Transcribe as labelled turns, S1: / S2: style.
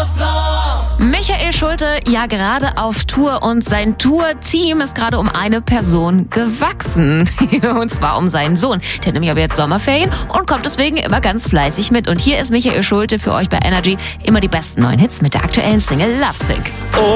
S1: Michael Schulte, ja gerade auf Tour und sein Tour-Team ist gerade um eine Person gewachsen. Und zwar um seinen Sohn. Der hat nämlich aber jetzt Sommerferien und kommt deswegen immer ganz fleißig mit. Und hier ist Michael Schulte für euch bei Energy. Immer die besten neuen Hits mit der aktuellen Single Lovesick.